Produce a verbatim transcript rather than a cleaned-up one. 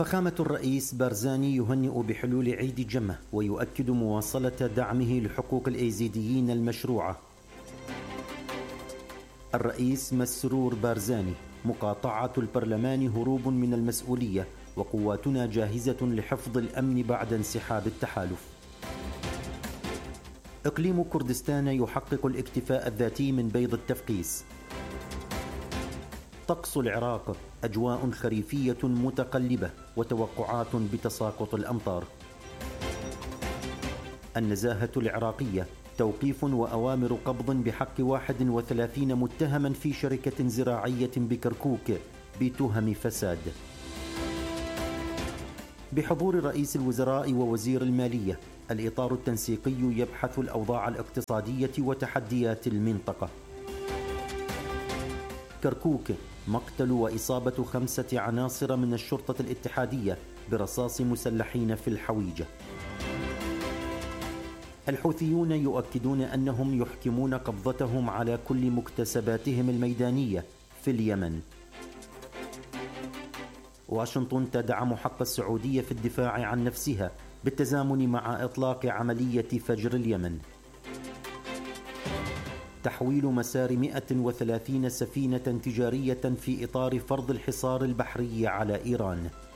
فخامة الرئيس بارزاني يهنئ بحلول عيد الجمة ويؤكد مواصلة دعمه لحقوق الأيزيديين المشروعة. الرئيس مسرور بارزاني: مقاطعة البرلمان هروب من المسؤولية، وقواتنا جاهزة لحفظ الأمن بعد انسحاب التحالف. إقليم كردستان يحقق الاكتفاء الذاتي من بيض التفقيس. طقس العراق: أجواء خريفية متقلبة وتوقعات بتساقط الأمطار. النزاهة العراقية: توقيف وأوامر قبض بحق واحد وثلاثين متهما في شركة زراعية بكركوك بتهم فساد. بحضور رئيس الوزراء ووزير المالية، الإطار التنسيقي يبحث الأوضاع الاقتصادية وتحديات المنطقة. كركوك: مقتل وإصابة خمسة عناصر من الشرطة الاتحادية برصاص مسلحين في الحويجة. الحوثيون يؤكدون أنهم يحكمون قبضتهم على كل مكتسباتهم الميدانية في اليمن. واشنطن تدعم حق السعودية في الدفاع عن نفسها بالتزامن مع إطلاق عملية فجر اليمن. تحويل مسار مئة وثلاثين سفينة تجارية في إطار فرض الحصار البحري على إيران.